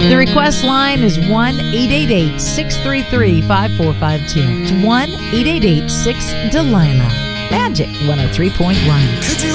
The request line is 1-888-633-5452. It's 1-888-6-DELILAH. Magic 103.1.